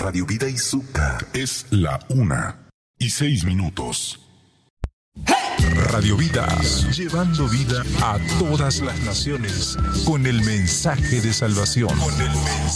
Radio Vida y Zucca. Es la 1:06. Radio Vida, llevando vida a todas las naciones con el mensaje de salvación.